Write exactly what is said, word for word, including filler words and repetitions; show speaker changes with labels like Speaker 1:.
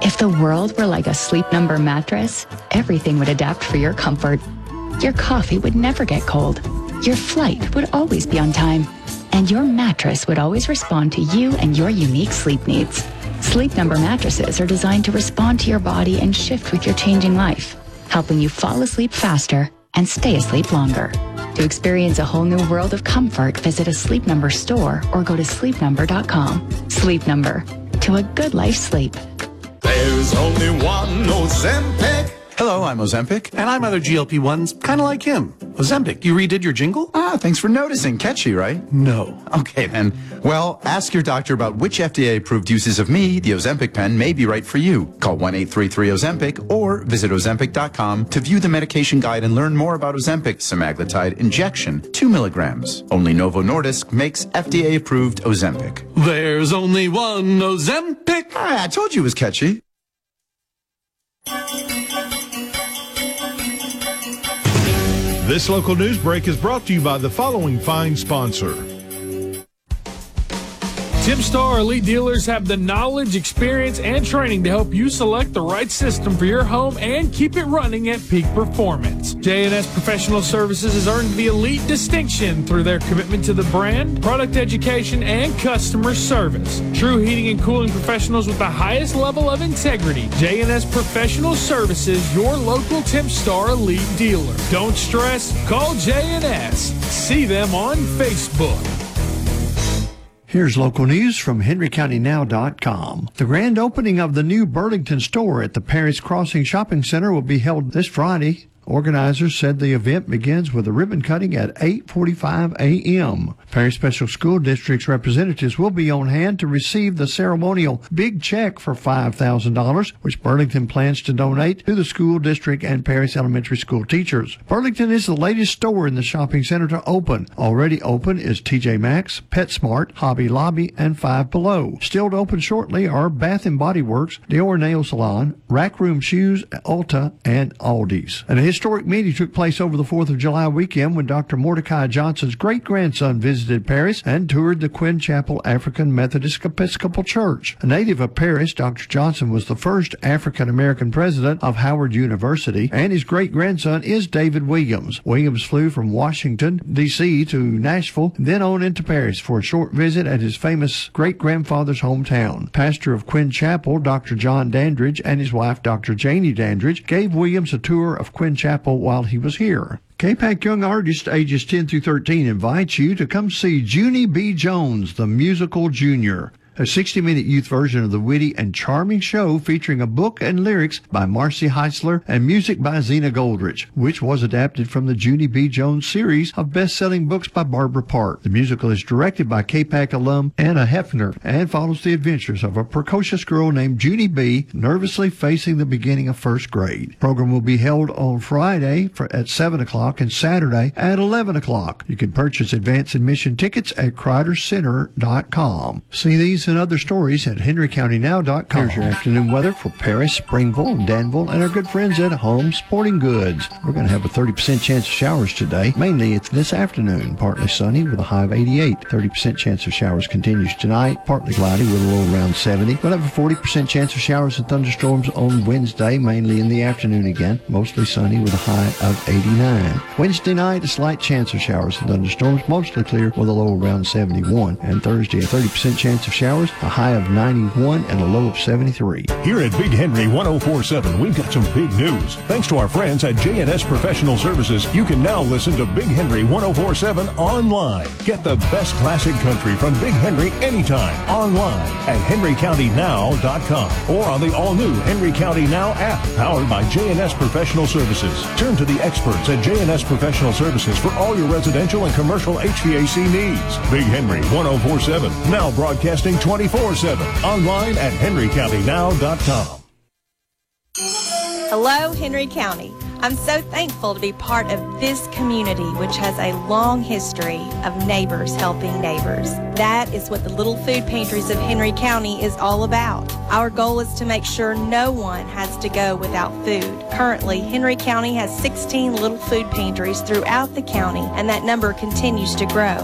Speaker 1: If the world were like a Sleep Number mattress, everything would adapt for your comfort. Your coffee would never get cold. Your flight would always be on time. And your mattress would always respond to you and your unique sleep needs. Sleep Number mattresses are designed to respond to your body and shift with your changing life, helping you fall asleep faster and stay asleep longer. To experience a whole new world of comfort, visit a Sleep Number store or go to sleep number dot com. Sleep Number. To a good life sleep.
Speaker 2: There's only one Ozempic.
Speaker 3: Hello, I'm Ozempic.
Speaker 4: And I'm other G L P ones, kind of like him. Ozempic, you redid your jingle?
Speaker 3: Ah, thanks for noticing. Catchy, right?
Speaker 4: No.
Speaker 3: Okay, then. Well, ask your doctor about which F D A-approved uses of me, the Ozempic pen, may be right for you. Call one eight three three Ozempic or visit ozempic dot com to view the medication guide and learn more about Ozempic semaglutide injection, two milligrams. Only Novo Nordisk makes F D A-approved Ozempic.
Speaker 4: There's only one Ozempic.
Speaker 3: Ah, I told you it was catchy.
Speaker 5: This local news break is brought to you by the following fine sponsor.
Speaker 6: TimStar Elite Dealers have the knowledge, experience, and training to help you select the right system for your home and keep it running at peak performance. J and S Professional Services has earned the elite distinction through their commitment to the brand, product education, and customer service. True heating and cooling professionals with the highest level of integrity. J and S Professional Services, your local TimStar Elite dealer. Don't stress, call J and S. See them on Facebook.
Speaker 7: Here's local news from henry county now dot com. The grand opening of the new Burlington store at the Paris Crossing Shopping Center will be held this Friday. Organizers said the event begins with a ribbon cutting at eight forty-five a.m. Paris Special School District's representatives will be on hand to receive the ceremonial big check for five thousand dollars, which Burlington plans to donate to the school district and Paris Elementary School teachers. Burlington is the latest store in the shopping center to open. Already open is T J Maxx, PetSmart, Hobby Lobby, and Five Below. Still to open shortly are Bath and Body Works, Dior Nail Salon, Rack Room Shoes, Ulta, and Aldi's. And a historic meeting took place over the fourth of July weekend when Doctor Mordecai Johnson's great-grandson visited Paris and toured the Quinn Chapel African Methodist Episcopal Church. A native of Paris, Doctor Johnson was the first African-American president of Howard University, and his great-grandson is David Williams. Williams flew from Washington, D C to Nashville, then on into Paris for a short visit at his famous great-grandfather's hometown. Pastor of Quinn Chapel, Doctor John Dandridge, and his wife, Doctor Janie Dandridge, gave Williams a tour of Quinn Chapel while he was here. K-PAC Young Artists ages ten through thirteen invites you to come see Junie B. Jones, the musical Junior, a sixty-minute youth version of the witty and charming show featuring a book and lyrics by Marcy Heisler and music by Zena Goldrich, which was adapted from the Junie B. Jones series of best-selling books by Barbara Park. The musical is directed by K-PAC alum Anna Hefner and follows the adventures of a precocious girl named Junie B. nervously facing the beginning of first grade. The program will be held on Friday for, at seven o'clock and Saturday at eleven o'clock. You can purchase advance admission tickets at crider center dot com. See these and other stories at henry county now dot com. Here's your afternoon weather for Paris, Springville, and Danville, and our good friends at Home Sporting Goods. We're going to have a thirty percent chance of showers today. Mainly it's this afternoon. Partly sunny with a high of eighty-eight. thirty percent chance of showers continues tonight. Partly cloudy with a low around seventy. We'll have a forty percent chance of showers and thunderstorms on Wednesday, mainly in the afternoon again. Mostly sunny with a high of eighty-nine. Wednesday night, a slight chance of showers and thunderstorms. Mostly clear with a low around seventy-one. And Thursday, a thirty percent chance of showers, a high of ninety-one and a low of seventy-three.
Speaker 5: Here at Big Henry one oh four point seven, we've got some big news. Thanks to our friends at J and S Professional Services, you can now listen to Big Henry one oh four point seven online. Get the best classic country from Big Henry anytime online at henry county now dot com or on the all-new Henry County Now app powered by J and S Professional Services. Turn to the experts at J and S Professional Services for all your residential and commercial H V A C needs. Big Henry one oh four point seven, now broadcasting twenty-four seven, online at henry county now dot com.
Speaker 8: Hello, Henry County. I'm so thankful to be part of this community, which has a long history of neighbors helping neighbors. That is what the Little Food Pantries of Henry County is all about. Our goal is to make sure no one has to go without food. Currently, Henry County has sixteen Little Food Pantries throughout the county, and that number continues to grow.